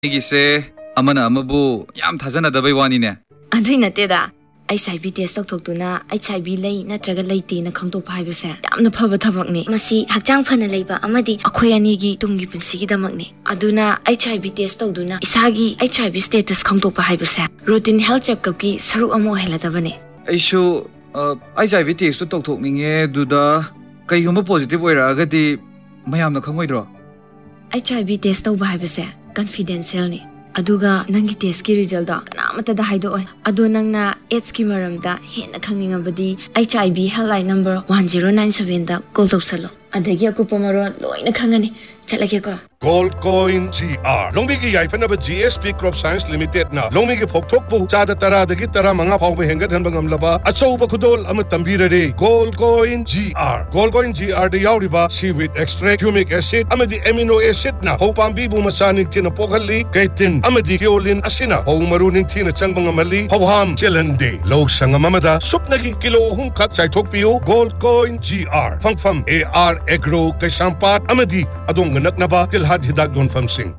이기세 아마나 아마부 얌 타자나다바이 와니네. 아두이 나때다. HIV 테스트 톡톡두나 HIV 레이 나트라가 레이테나 ඛꯪ도ꯛꯄ 하이बसे ꯌꯥꯝꯅ ꯐꯕ ꯊꯕꯛꯅꯤ ꯃꯁꯤ ꯍꯛꯆꯥꯡ ꯐꯅ ꯂꯩꯕ ꯑꯃꯗꯤ ꯑꯩꯈꯣꯏ ꯑꯅꯤꯒꯤ ꯇꯨꯡꯒꯤ ꯄꯨꯟꯁꯤꯒꯤꯗꯃꯛꯅꯤ ꯑꯗꯨꯅ HIV ꯇꯦꯁꯠ ꯇꯧꯗꯨꯅ ꯏꯁꯥꯒꯤ HIV ꯁ꯭ꯇꯦꯇꯁ ꯈꯪꯗꯣꯛꯄ ꯍꯥꯏꯕꯁꯦ ꯔꯨꯇꯤꯟ ꯍꯦꯜꯊ ꯆꯦꯛꯑꯞꯀꯤ ꯁꯔꯨꯛ ꯑꯃ ꯑꯣꯏꯍꯜꯂꯗꯕꯅꯤ ꯑꯩꯁꯨ HIV ꯇꯦꯁꯠ ꯇꯧꯊꯣꯛꯅꯤꯡꯉꯦ ꯑꯗꯨꯗ ꯀꯩꯒꯨꯝꯕ ꯄꯣꯖꯤꯇꯤꯚ ꯑꯣꯏꯔꯛꯑꯒꯗꯤ ꯃꯌꯥꯝꯅ ꯈꯪꯉꯣꯏꯗ꯭ꯔꯣ HIV ꯇꯦꯁꯠ ꯇꯧꯕ ꯍꯥꯏꯕꯁꯦ ꯀꯟꯐꯤꯗꯦꯟꯁꯤꯌꯦꯜꯅꯤ ꯑꯗꯨꯒ ꯅꯪꯒꯤ ꯇꯦꯁꯠꯀꯤ ꯔꯤꯖꯜꯠꯗꯣ ꯀꯅꯥꯃꯠꯇꯗ ꯍꯥꯏꯗꯣꯛꯑꯣꯏ ꯑꯗꯣ ꯅꯪꯅ ꯑꯦꯗꯁꯀꯤ ꯃꯔꯝꯗ ꯍꯦꯟꯅ ꯈꯪꯅꯤꯡꯉꯕꯗꯤ HIV ꯍꯦꯜꯞꯂꯥꯏꯟ ꯅꯝꯕꯔ 1097ꯗ ꯀꯣꯜ ꯇꯧꯁꯜꯂꯣ ꯑꯗꯒꯤ ꯑꯀꯨꯞꯄ ꯃꯔꯣꯜ ꯂꯣꯏꯅ ꯈꯪꯒꯅꯤ ꯆꯠꯂꯒꯦꯀꯣ Gold Coin GR Longmigi Yaipanaba GSP Crop Science Limited na Longmigi Phokthokpu Chada Taradagi Tara Manga Phawbe Hengathanba ngamlaba Achouba Khudol ama tambirare Gold Coin GR Gold Coin GR da yauriba seaweed extract humic acid amadi amino acid na hopambi bu masaning tina pokhalli kaitin amadi keolin asina ho maruning tina changba ngamali hawham chelande log sangamamada supnagi kilo hum khat chaithokpiu Gold Coin GR Phangpham AR Agro Kaisampat amadi adong naknaba tilhad hidak yonfam sing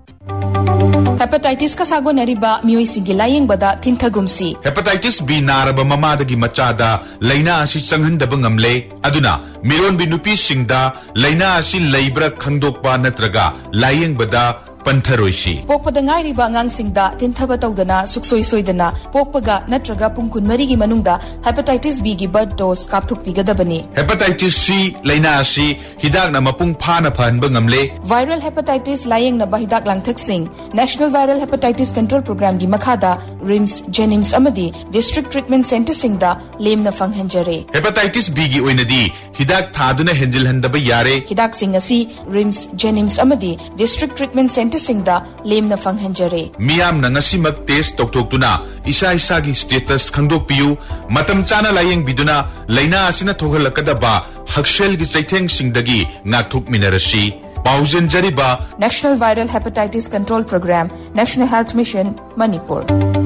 Hepatitis ka sago nariba miyoy sigilayeng bada tinthagumsi Hepatitis B naraba mamadagi machada laina asi changhandaba ngamle aduna miron binupi singda laina asi leibra khangdokpa natraga layeng bada Pantharoishi Pokpada ngai riba ngang singda tinthaba tawdana suksoi soidana pokpaga natraga pungkun marigi manungda hepatitis B gi birth dose kapthuk pigadabani Hepatitis C laina asi hidak na mapung phana phanba ngamle Viral hepatitis layeng na bahidak langthak sing National Viral Hepatitis Control Program gi makhada RIMS Jenims amadi District Treatment Center singda lemna fanghanjare Hepatitis B gi oinadi hidak thaduna henjilhandaba yare hidak sing asi RIMS Jenims amadi District Treatment Center singda lemna fanghanjare Miyam na ngasimak test toktoktuna isa gi status khangdokpiu matam chana layeng biduna laina asina thogalakadaba hakshel gi chaitheng singdagi ngakthuk minarashi Pauzen Jariba National Viral Hepatitis Control Program National Health Mission Manipur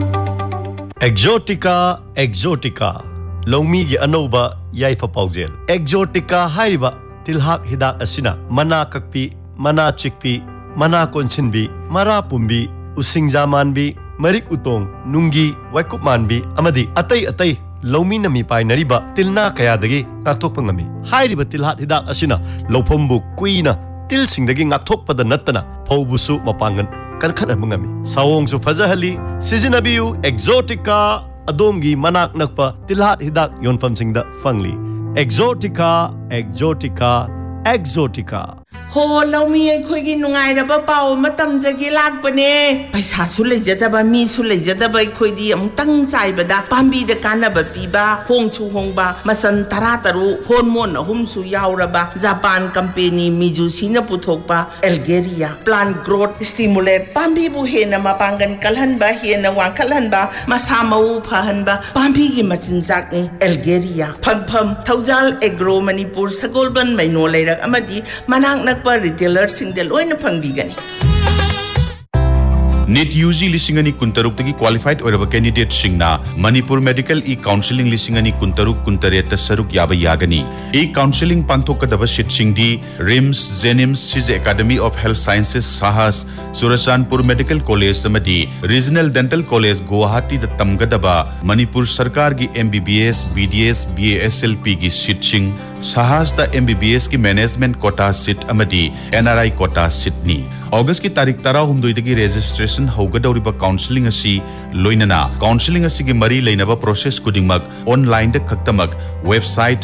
Exotica Longmi gi anoba yaifa pauzen Exotica hairiba tilhak hidak asina mana kakpi mana chikpi mana konsinbi mara pumbi usingja manbi marik utong nungi waikup manbi amadi atai Longmi nami pai nariba tilna kayadagi ngakthokpa ngami hairiba tilhat hidak asina lopombu kuina til singdagi ngakthokpada nattana phaubusu mapangan kalkhanaba ngami sawongsu fazahali sizinabiu Exotica adomgi manak nakpa tilhat hidak yonfam singda fangli Exotica Ho Longmi khoi nungai raba paw matam jagi lakpane paisa su leijadaba mi su leijadaba khoi di amtang chaibada pambi da kanaba piba hongchu hongba masan tarataru hormone ahum su yauraba Japan company miju sina puthokpa Algeria plant growth stimulate pambi bu hena mapangan kalhanba hena wangkhalhanba masamau phahanba pambi gi machinjak ni Algeria phangpham Thaujal Agro Manipur Sagolban maino leirak amadi manang retailer sing de loina phangbigani NET UG lisingani kuntaruk tagi qualified oraba candidate singna Manipur Medical E-Counseling lisingani kuntaruk kuntareta saruk yaba yagani E-Counseling panthokadaba sit singdi RIMS Jenims His Academy of Health Sciences Sahas Surachandpur Medical College amadi Regional Dental College Guwahati da tamgadaba Manipur Sarkar gi MBBS BDS BASLP gi sit sing Sahas da MBBS ki management quota sit amadi NRI quota sit ni August ki tarik 12 dagi registration haugadawriba counseling asi loinana counseling asi gi mari leinaba process kudingmak online da khaktamak website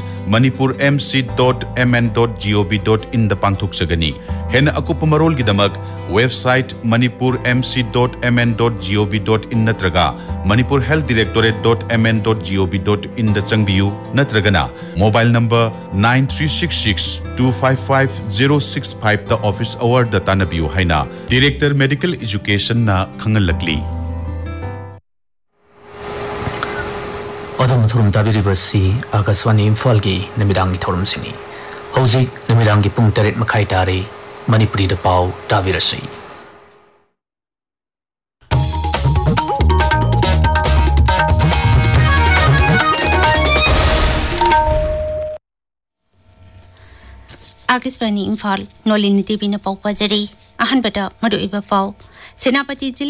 manipurmc.mn.gov.in da pangthuk sagani hen akupamarol gi damak website manipurmc.mn.gov.in natraga manipurhealthdirectorate.mn.gov.in da changbiu natragana mobile number 9366255065 da office hour da tanabiu haina Director Medical Education na khangalakli Adom thurum tabirivasi Akaswani Imphal gi namidangi thorum sini Hauzik namidangi pung 8 makhai tare Manipuri da pau tabirasi Akaswani Imphal Nolini Tibina Pau Pajari Ahanbada Madu Iba Pau Senapati